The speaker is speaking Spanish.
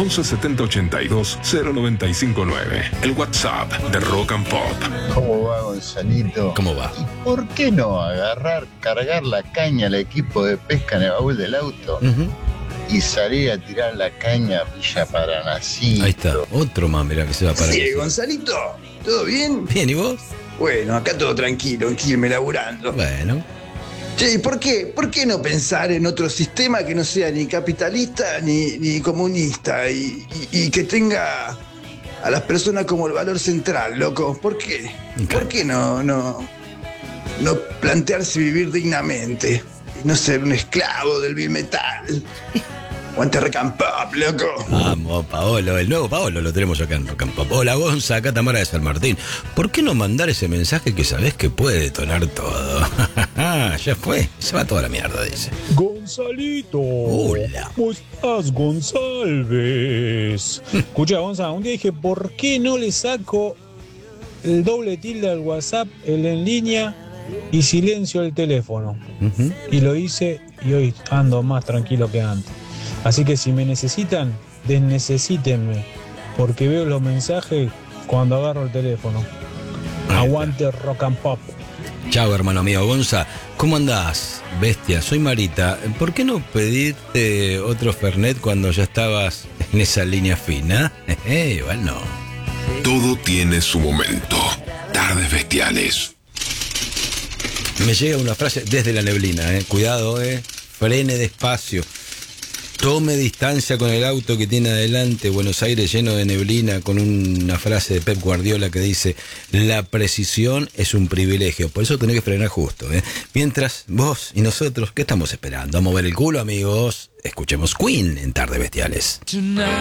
11 70 82 0959. El WhatsApp de Rock and Pop. ¿Cómo va, Gonzalito? ¿Cómo va? ¿Y por qué no cargar la caña al equipo de pesca en el baúl del auto y salir a tirar la caña a Villa Paranacito? Ahí está, otro más, mirá, que se va para Sí, Gonzalito, ¿todo bien? Bien, ¿y vos? Bueno, acá todo tranquilo, en Quilmes laburando. Bueno. Che, ¿por qué no pensar en otro sistema que no sea ni capitalista ni comunista y que tenga a las personas como el valor central, loco? ¿Por qué? ¿Por qué no plantearse vivir dignamente y no ser un esclavo del bill metal? Aguante Rock and Pop, loco. Vamos, Paolo, el nuevo Paolo lo tenemos acá en Rock and Pop. Hola, Gonza, acá Tamara de San Martín. ¿Por qué no mandar ese mensaje que sabés que puede detonar todo? Ya fue, se va toda la mierda, dice. Gonzalito. Hola. ¿Cómo estás, Gonzalves? Escucha, Gonza, un día dije, ¿por qué no le saco el doble tilde al WhatsApp, el en línea y silencio el teléfono? Y lo hice y hoy ando más tranquilo que antes. Así que si me necesitan, desnecesítenme, porque veo los mensajes cuando agarro el teléfono. Aguante Rock and Pop. Chao, hermano mío. Gonza, ¿cómo andás? Bestia, soy Marita. ¿Por qué no pedirte otro Fernet cuando ya estabas en esa línea fina? Igual no. Todo tiene su momento. Tardes bestiales. Me llega una frase desde la neblina, Cuidado, frene despacio. Tome distancia con el auto que tiene adelante. Buenos Aires lleno de neblina, con una frase de Pep Guardiola que dice: la precisión es un privilegio, por eso tenés que frenar justo, Mientras vos y nosotros, ¿qué estamos esperando? ¿A mover el culo, amigos? Escuchemos Queen en Tardes Bestiales. Tonight.